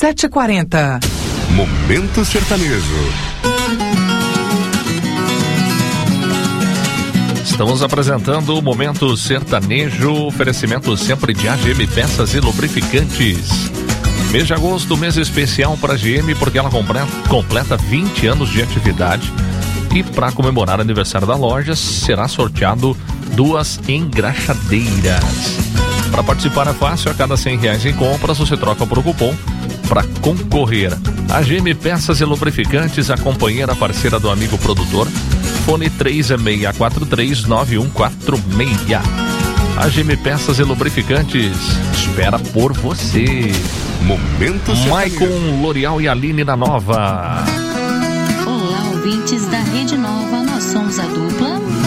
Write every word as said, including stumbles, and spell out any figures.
sete e quarenta. Momento Sertanejo. Estamos apresentando o Momento Sertanejo, oferecimento sempre de A G M Peças e Lubrificantes. Mês de agosto, mês especial para a G M, porque ela completa vinte anos de atividade. E para comemorar o aniversário da loja, será sorteado duas engraxadeiras. Para participar é fácil, a cada cem reais em compras você troca por um cupom para concorrer. A G M Peças e Lubrificantes, a companheira parceira do amigo produtor. Fone três seis quatro três nove um quatro seis. A G M Peças e Lubrificantes espera por você. Momento Maicon, L'Oreal e Aline da Nova. Olá, ouvintes da Rede Nova, nós somos a dupla